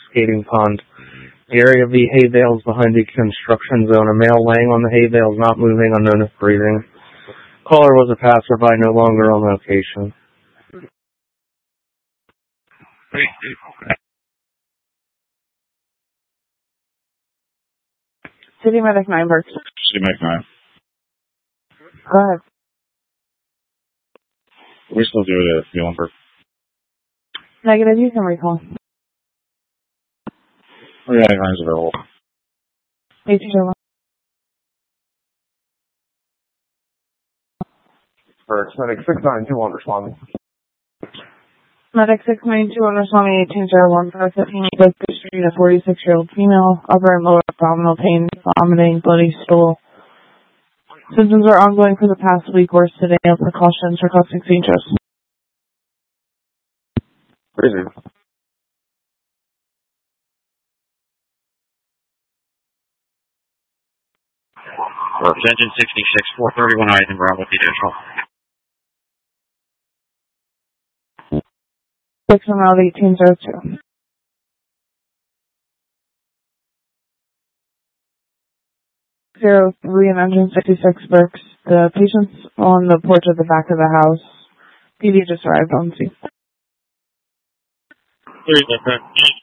skating pond. The area of the hay bales behind the construction zone. A male laying on the hay bales, not moving, unknown if breathing. Caller was a passerby, no longer on location. City Medic 9, Burke. City Medic 9. Go ahead. We still do it at Muhlenberg. Negative, you can recall. Oh yeah, line's available. 1801. Burke, Medic 6921, responding. Medic 6921, responding 1801, 515, Baker Street, a 46-year-old female, upper and lower abdominal pain, vomiting, bloody stool. Symptoms are ongoing for the past week. Worse today. Precautions requesting St. Joe's. Crazy. Engine 66, 431 Eisen Bravo with the additional. 6 from Route 1802. 03 and engine 66 Burks. The patient's on the porch at the back of the house. PD just arrived on scene. 3